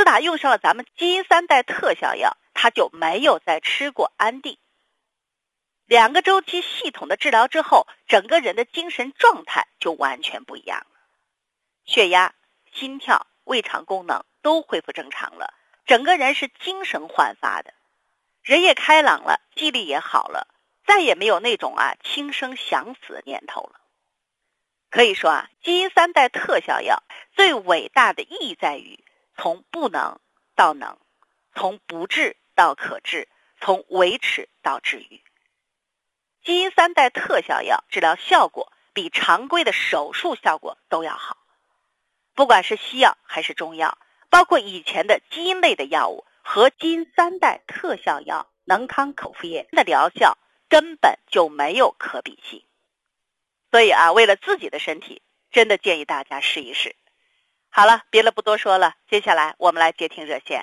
打用上了咱们基因3代特效药，他就没有再吃过安定。2个周期系统的治疗之后，整个人的精神状态就完全不一样了，血压、心跳、胃肠功能都恢复正常了，整个人是精神焕发的，人也开朗了，记忆力也好了，再也没有那种轻生想死的念头了。可以说基因3代特效药最伟大的意义在于从不能到能，从不治到可治，从维持到治愈。基因3代特效药治疗效果比常规的手术效果都要好，不管是西药还是中药，包括以前的基因类的药物和基因3代特效药能康口服液的疗效根本就没有可比性。所以为了自己的身体，真的建议大家试一试。好了，别的不多说了，接下来我们来接听热线。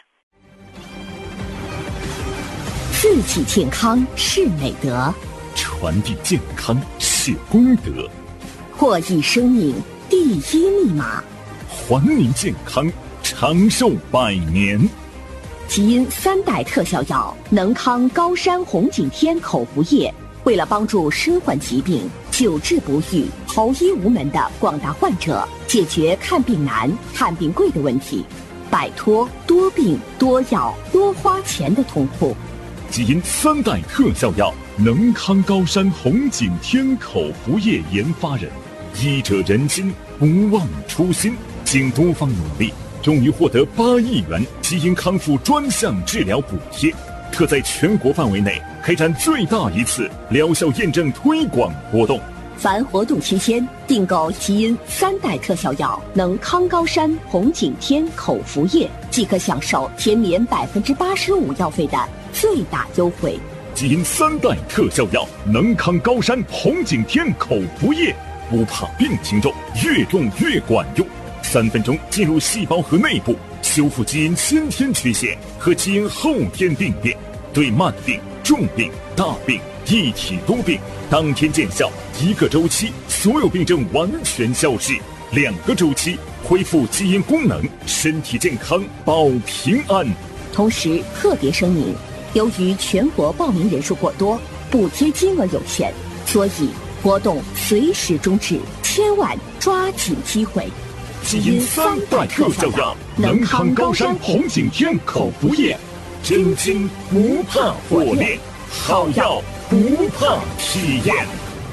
自己健康是美德， 传递健康是功德， 获益生命第一密码， 还您健康长寿100年。 基因3代特效药能康高山红景天口服液，为了帮助身患疾病、久治不愈、求医无门的广大患者解决看病难、看病贵的问题，摆脱多病多药多花钱的痛苦。 基因3代特效药能康高山红景天口服液研发人，医者仁心，不忘初心，经多方努力，终于获得8亿元基因康复专项治疗补贴，特在全国范围内开展最大一次疗效验证推广活动。 凡活动期间订购基因3代特效药能康高山红景天口服液，即可享受全年85%药费的最大优惠。 基因3代特效药能康高山红景天口服液，不怕病情重，越重越管用。3分钟进入细胞核内部，修复基因先天缺陷和基因后天病变，对慢病、重病、大病、一体多病当天见效，1个周期所有病症完全消失，2个周期恢复基因功能，身体健康保平安。 同时特别声明，由于全国报名人数过多，补贴金额有限，所以活动随时终止，千万抓紧机会。 基因3代特效药能康高山红景天口服液，真金不怕火炼，好药不怕体验。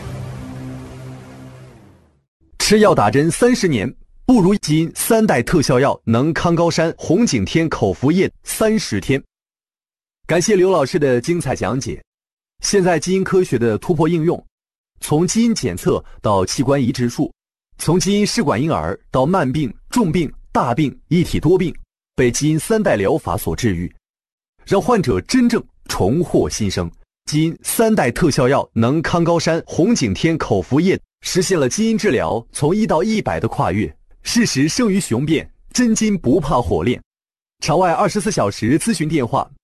吃药打针30年，不如基因3代特效药能康高山红景天口服液30天。感谢刘老师的精彩讲解。现在基因科学的突破应用，从基因检测到器官移植术，从基因试管婴儿到慢病、重病、大病、一体多病，被基因3代疗法所治愈，让患者真正重获新生。基因3代特效药能康高山红景天口服液实现了基因治疗从1到100的跨越，事实胜于雄辩，真金不怕火炼。场外24小时咨询电话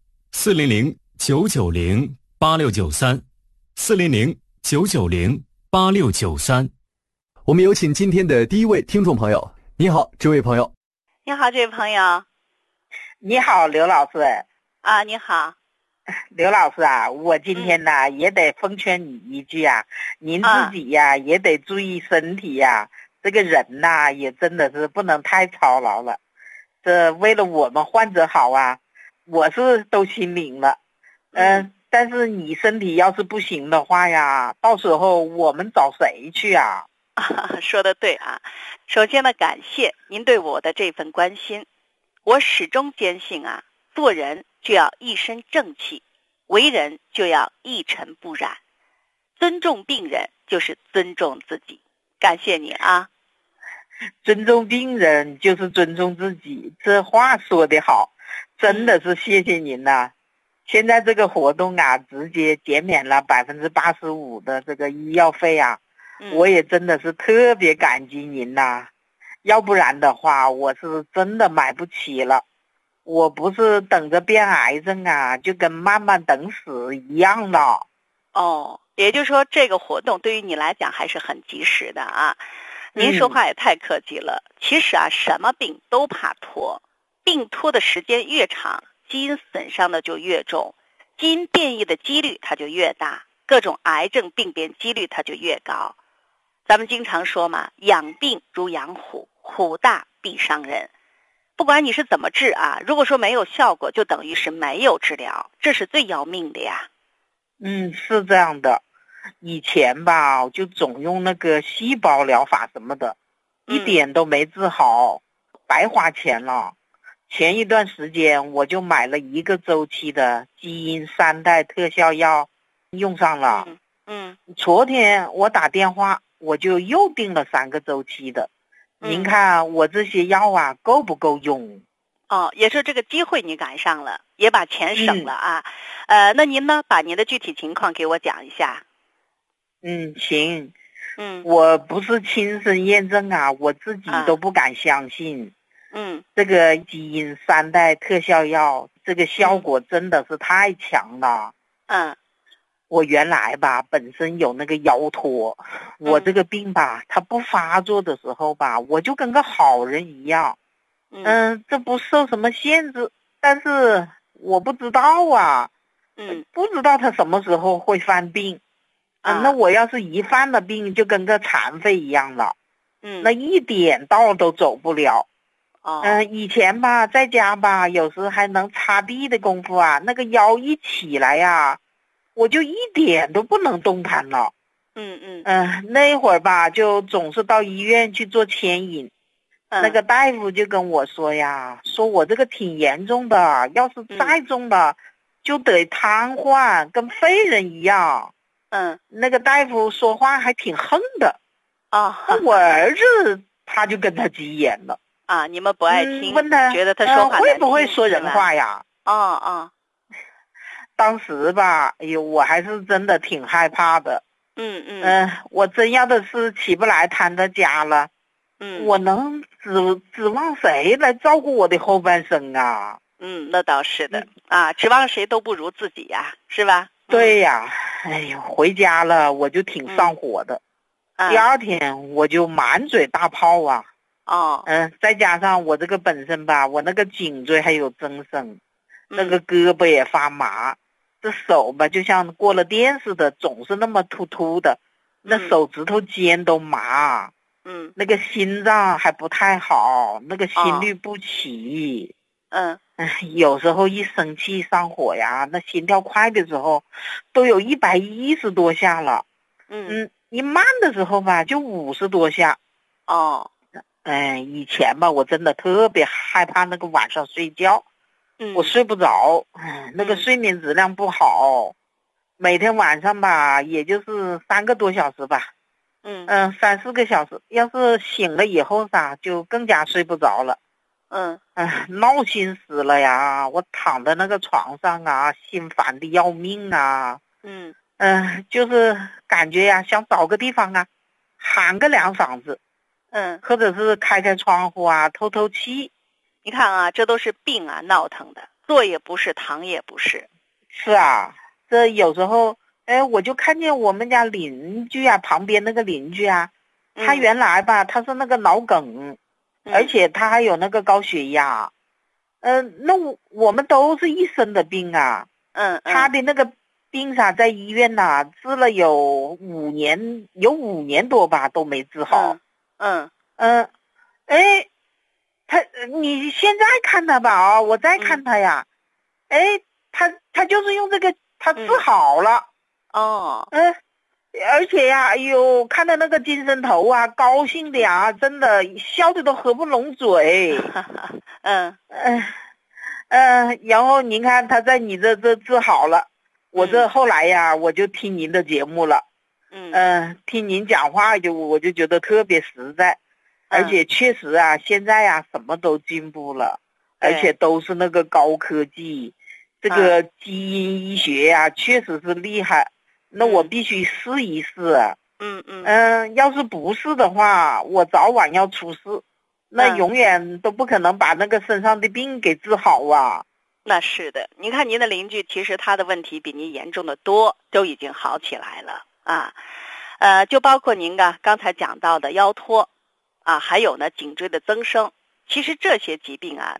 400-990-8693，400-990-8693。 我们有请今天的第一位听众朋友。你好，这位朋友。 你好，这位朋友。 你好，刘老师。 你好。 刘老师我今天也得奉劝你一句您自己也得注意身体这个人也真的是不能太操劳了。这为了我们患者好我是都心领了。但是你身体要是不行的话到时候我们找谁去说得对首先呢，感谢您对我的这份关心。我始终坚信做人就要一身正气，为人就要一尘不染，尊重病人就是尊重自己。感谢你尊重病人就是尊重自己，这话说得好，真的是谢谢您现在这个活动直接减免了85%的这个医药费我也真的是特别感激您要不然的话我是真的买不起了。我不是等着变癌症就跟慢慢等死一样的。 也就是说这个活动对于你来讲还是很及时的您说话也太客气了。其实什么病都怕拖， 病拖的时间越长，基因损伤的就越重，基因变异的几率它就越大，各种癌症病变几率它就越高。咱们经常说嘛，养病如养虎，虎大必伤人。不管你是怎么治啊，如果说没有效果，就等于是没有治疗，这是最要命的呀。 是这样的。以前吧，就总用那个细胞疗法什么的，一点都没治好，白花钱了。前一段时间我就买了1个周期的基因3代特效药，用上了。昨天我打电话，我就又订了3个周期的。您看我这些药啊，够不够用？ 也是这个机会你赶上了，也把钱省了啊。那您呢，把您的具体情况给我讲一下。 行。我不是亲身验证啊，我自己都不敢相信。这个基因3代特效药，这个效果真的是太强了。我原来吧，本身有那个腰托，我这个病吧，它不发作的时候吧，我就跟个好人一样。这不受什么限制，但是我不知道啊。不知道他什么时候会犯病。那我要是一犯了病，就跟个残废一样了。那一点道都走不了。以前吧，在家吧，有时还能擦地的功夫啊，那个腰一起来呀，我就一点都不能动弹了。那会儿吧，就总是到医院去做牵引。那个大夫就跟我说呀，说我这个挺严重的，要是再重了，就得瘫痪，跟废人一样。那个大夫说话还挺横的。我儿子他就跟他急眼了。 你们不爱听， 问他觉得他说话会不会说人话呀？当时吧，哎呦，我还是真的挺害怕的。我真要的是起不来瘫在家了。我能指望谁来照顾我的后半生啊？ 那倒是的。指望谁都不如自己呀，是吧？ 对呀。哎呦，回家了我就挺上火的。第二天我就满嘴大泡啊。再加上我这个本身吧，我那个颈椎还有增生，那个胳膊也发麻，这手吧就像过了电似的，总是那么突突的，那手指头尖都麻。那个心脏还不太好，那个心律不齐。有时候一生气上火呀，那心跳快的时候都有110多下了。一慢的时候吧就50多下。以前吧我真的特别害怕那个晚上睡觉。我睡不着。那个睡眠质量不好。每天晚上吧也就是3个多小时吧。3、4个小时，要是醒了以后啥就更加睡不着了。闹心死了呀！我躺在那个床上啊，心烦的要命啊。就是感觉呀，想找个地方啊，喊个2嗓子。或者是开窗户啊，透透气。 你看啊，这都是病啊，闹腾的，坐也不是，躺也不是。 是啊，这有时候，我就看见我们家邻居啊，旁边那个邻居啊，他原来吧，他是那个脑梗。而且他还有那个高血压。那我们都是一身的病啊。他的那个病啥，在医院呐，治了有5年多吧，都没治好。你现在看他吧，我再看他呀。他就是用这个，他治好了。而且呀，哎呦，看到那个精神头啊，高兴的呀，真的笑的都合不拢嘴。然后您看他在你这治好了。我这后来呀，我就听您的节目了。听您讲话我就觉得特别实在。而且确实啊，现在呀什么都进步了，而且都是那个高科技。这个基因医学呀，确实是厉害。那我必须试一试。要是不是的话，我早晚要出事。那永远都不可能把那个身上的病给治好啊。 那是的，您看您的邻居，其实他的问题比您严重的多，都已经好起来了啊。就包括您刚才讲到的腰托啊，还有呢颈椎的增生。其实这些疾病啊，